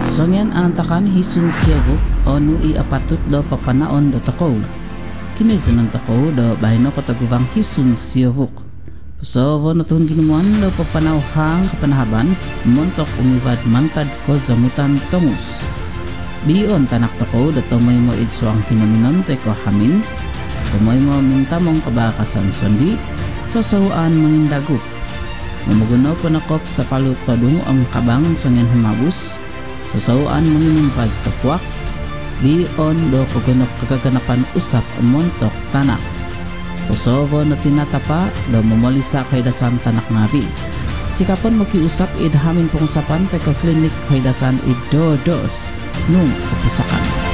Songyan antakan hisun siyabuk o nui apatut do papanaon do tako. Kinisunang tako do bahino katagubang hisun siyabuk. Pusovo na tuhun ginuan do papanauhang kapanahaban montok umivad mantad ko zamutan tomus. Biyon tanak tako do tomoy mo idsuang hinaminon teko hamin. Tomoy mo mintamong kabakasan sondi sosawaan mangindagup. Mamugunaw panakop sa palutodong ang kabang songyan humabus. Sosawaan manginumpag tapuak. Biyon do pagunok kagaganapan usap montok tanak. Kosovo na tinatapa do mamolisa kay dasan tanak nabi. Sikapon makiusap idhamin pong sapan teka klinik kay dasan idodos nung kapusakan.